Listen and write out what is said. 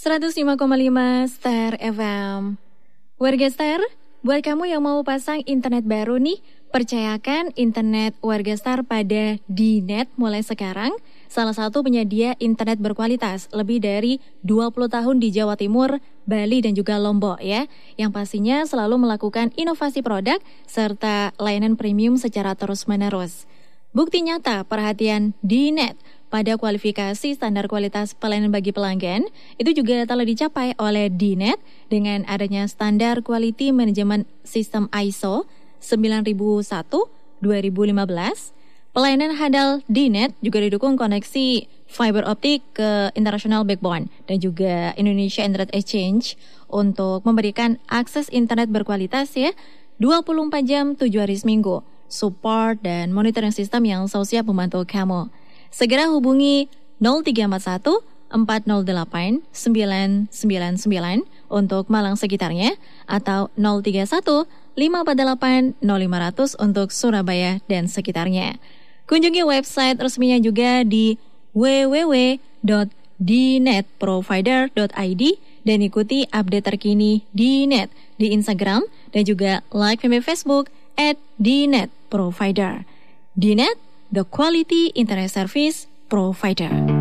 105,5 Star FM. Warga Star, buat kamu yang mau pasang internet baru nih, percayakan internet Warga Star pada D-Net mulai sekarang. Salah satu penyedia internet berkualitas lebih dari 20 tahun di Jawa Timur, Bali dan juga Lombok ya. Yang pastinya selalu melakukan inovasi produk serta layanan premium secara terus-menerus. Bukti nyata perhatian D-Net pada kualifikasi standar kualitas pelayanan bagi pelanggan itu juga telah dicapai oleh D-Net dengan adanya standar Quality Management System ISO 9001-2015. Pelayanan handal D-Net juga didukung koneksi fiber optik ke international backbone dan juga Indonesia Internet Exchange untuk memberikan akses internet berkualitas ya 24 jam 7 hari seminggu, support dan monitoring sistem yang selalu siap membantu kamu. Segera hubungi 0341 408 999 untuk Malang sekitarnya atau 031 548 0500 untuk Surabaya dan sekitarnya. Kunjungi website resminya juga di www.dnetprovider.id dan ikuti update terkini D-Net di Instagram dan juga like Facebook @dnetprovider. D-Net, the quality internet service provider.